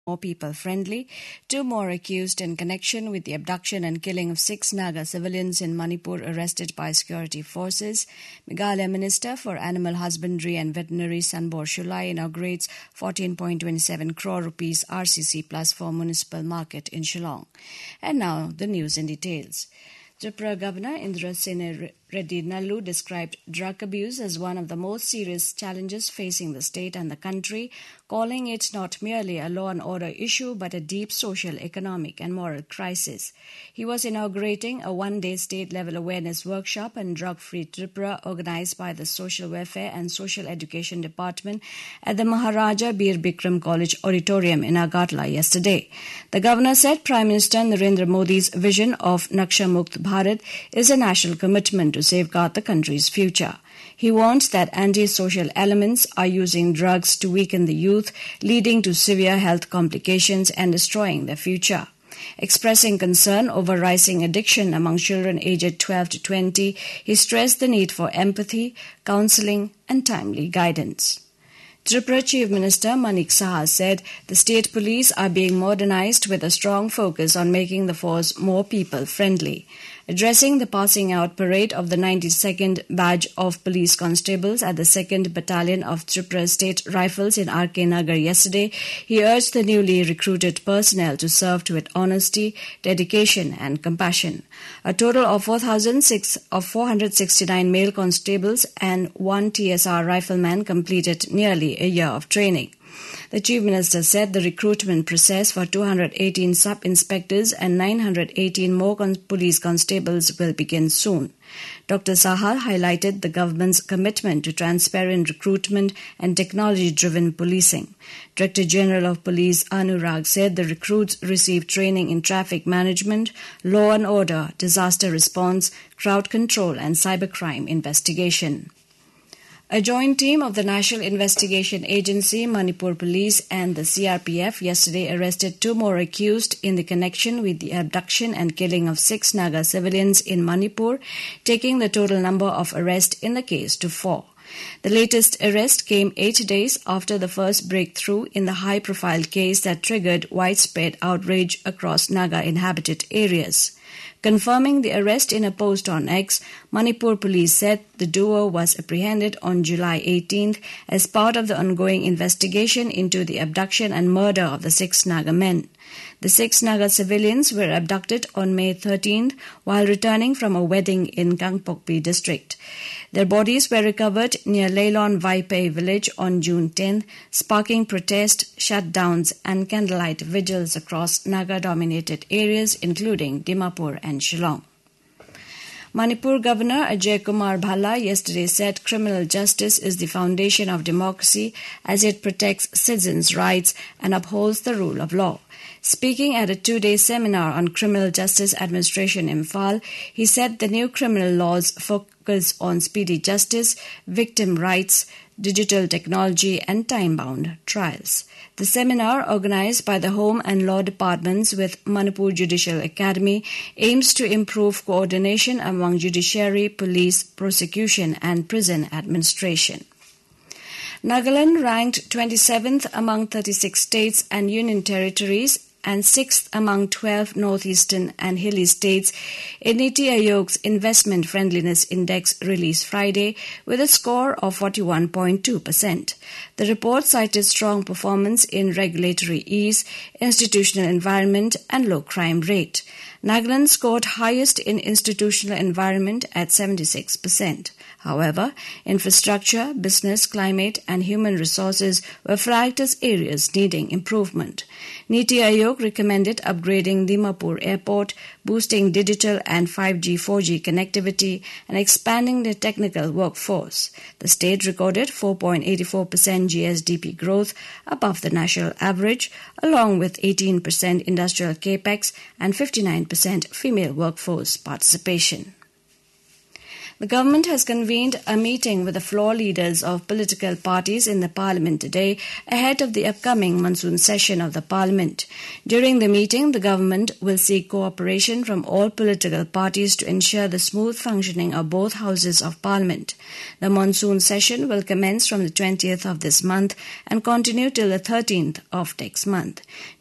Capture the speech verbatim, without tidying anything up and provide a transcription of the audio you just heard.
more people-friendly. Two more accused in connection with the abduction and killing of six Naga civilians in Manipur arrested by security forces. Meghalaya Minister for Animal Husbandry and Veterinary Sanbor Shulai inaugurates fourteen point two seven crore rupees R C C Plus for municipal market in Shillong. And now the news in details. Tripura Governor Indra Sene Reddy Nallu described drug abuse as one of the most serious challenges facing the state and the country, calling it not merely a law and order issue but a deep social, economic and moral crisis. He was inaugurating a one-day state-level awareness workshop on drug-free Tripura organized by the Social Welfare and Social Education Department at the Maharaja Bir Bikram College Auditorium in Agartala yesterday. The governor said Prime Minister Narendra Modi's vision of Naksha Mukt Bharat is a national commitment to safeguard the country's future. He warned that anti-social elements are using drugs to weaken the youth, leading to severe health complications and destroying their future. Expressing concern over rising addiction among children aged twelve to twenty, he stressed the need for empathy, counseling and timely guidance. Tripura Chief Minister Manik Saha said the state police are being modernized with a strong focus on making the force more people-friendly. Addressing the passing out parade of the ninety-second Badge of Police Constables at the second Battalion of Tripura State Rifles in R K Nagar yesterday, he urged the newly recruited personnel to serve with honesty, dedication and compassion. A total of four thousand four hundred sixty-nine male constables and one T S R rifleman completed nearly a year of training. The Chief Minister said the recruitment process for two hundred eighteen sub-inspectors and nine hundred eighteen more con- police constables will begin soon. Doctor Saha highlighted the government's commitment to transparent recruitment and technology-driven policing. Director General of Police Anurag said the recruits received training in traffic management, law and order, disaster response, crowd control and cybercrime investigation. A joint team of the National Investigation Agency, Manipur Police and the C R P F yesterday arrested two more accused in the connection with the abduction and killing of six Naga civilians in Manipur, taking the total number of arrests in the case to four. The latest arrest came eight days after the first breakthrough in the high-profile case that triggered widespread outrage across Naga-inhabited areas. Confirming the arrest in a post on X, Manipur police said the duo was apprehended on July eighteenth as part of the ongoing investigation into the abduction and murder of the six Naga men. The six Naga civilians were abducted on May thirteenth while returning from a wedding in Gangpokpi district. Their bodies were recovered near Leilon Vaipai village on June tenth, sparking protest, shutdowns and candlelight vigils across Naga-dominated areas including Dimapur and Shillong. Manipur Governor Ajay Kumar Bhalla yesterday said criminal justice is the foundation of democracy as it protects citizens' rights and upholds the rule of law. Speaking at a two-day seminar on criminal justice administration in Imphal, he said the new criminal laws focus on speedy justice, victim rights, digital technology and time-bound trials. The seminar, organized by the Home and Law Departments with Manipur Judicial Academy, aims to improve coordination among judiciary, police, prosecution and prison administration. Nagaland ranked twenty-seventh among thirty-six states and union territories and sixth among twelve northeastern and hilly states in Niti Aayog's Investment Friendliness Index released Friday with a score of forty-one point two percent. The report cited strong performance in regulatory ease, institutional environment and low crime rate. Nagaland scored highest in institutional environment at seventy-six percent. However, infrastructure, business, climate and human resources were flagged as areas needing improvement. Niti Aayog recommended upgrading Dimapur Airport, boosting digital and five G four G connectivity and expanding the technical workforce. The state recorded four point eight four percent G S D P growth above the national average, along with eighteen percent industrial capex and fifty-nine percent female workforce participation. The government has convened a meeting with the floor leaders of political parties in the parliament today ahead of the upcoming monsoon session of the parliament. During the meeting, the government will seek cooperation from all political parties to ensure the smooth functioning of both houses of parliament. The monsoon session will commence from the twentieth of this month and continue till the thirteenth of next month.